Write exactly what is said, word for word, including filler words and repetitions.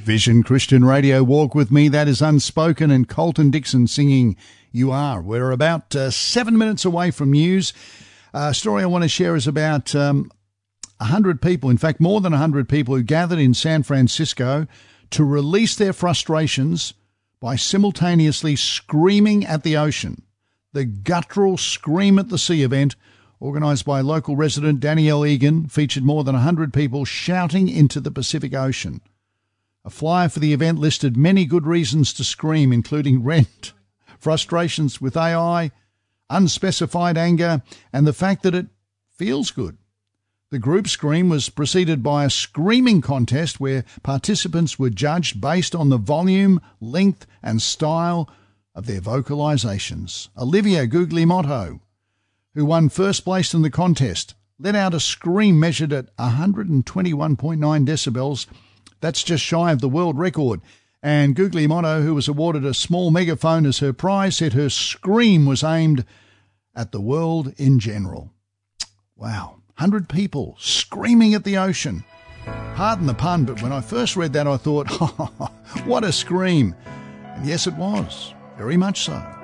Vision Christian Radio, Walk With Me. That is Unspoken and Colton Dixon singing You Are. We're about uh, seven minutes away from news. A story I want to share is about um, one hundred people, in fact more than one hundred people, who gathered in San Francisco to release their frustrations by simultaneously screaming at the ocean. The guttural Scream at the Sea event, organised by local resident Danielle Egan, featured more than one hundred people shouting into the Pacific Ocean. A flyer for the event listed many good reasons to scream, including rent, frustrations with A I, unspecified anger, and the fact that it feels good. The group scream was preceded by a screaming contest where participants were judged based on the volume, length, and style of their vocalisations. Olivia Guglielmotto, who won first place in the contest, let out a scream measured at one hundred twenty-one point nine decibels. That's just shy of the world record. And Guglielmotto, who was awarded a small megaphone as her prize, said her scream was aimed at the world in general. Wow, one hundred people screaming at the ocean. Pardon the pun, but when I first read that I thought, oh, what a scream. And yes, it was, very much so.